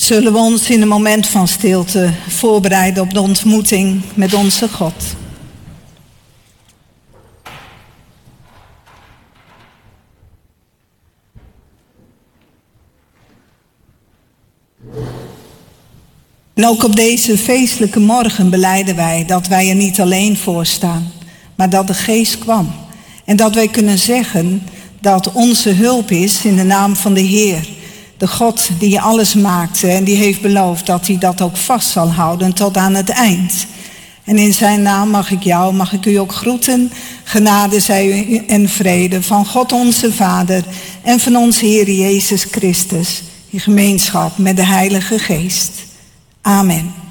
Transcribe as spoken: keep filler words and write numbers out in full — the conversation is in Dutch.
Zullen we ons in een moment van stilte voorbereiden op de ontmoeting met onze God. En ook op deze feestelijke morgen belijden wij dat wij er niet alleen voor staan, maar dat de Geest kwam. En dat wij kunnen zeggen dat onze hulp is in de naam van de Heer. De God die alles maakte en die heeft beloofd dat hij dat ook vast zal houden tot aan het eind. En in zijn naam mag ik jou, mag ik u ook groeten. Genade zij u en vrede van God onze Vader en van onze Heer Jezus Christus. In gemeenschap met de Heilige Geest. Amen.